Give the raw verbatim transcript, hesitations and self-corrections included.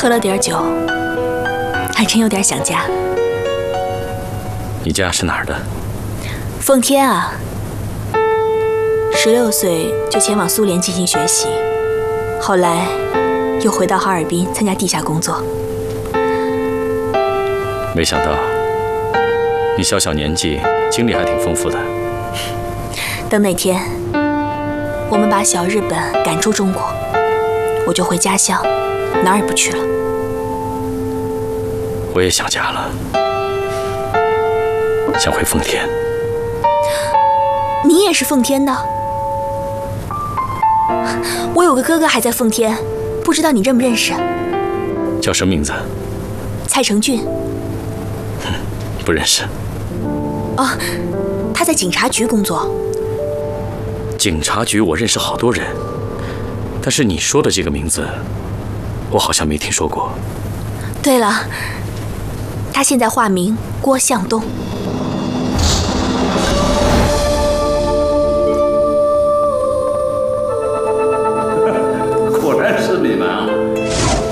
喝了点酒，还真有点想家。 你家是哪儿的？ 奉天啊。十六岁就前往苏联进行学习，后来又回到哈尔滨参加地下工作。 没想到你小小年纪经历还挺丰富的。 等哪天我们把小日本赶出中国，我就回家乡，哪儿也不去了。 我也想家了，想回奉天。 你也是奉天的？我有个哥哥还在奉天，不知道你认不认识？ 叫什么名字？ 蔡成俊。 不认识。 哦，他在警察局工作。 警察局我认识好多人，但是你说的这个名字，我好像没听说过。 对了，他现在化名郭向东。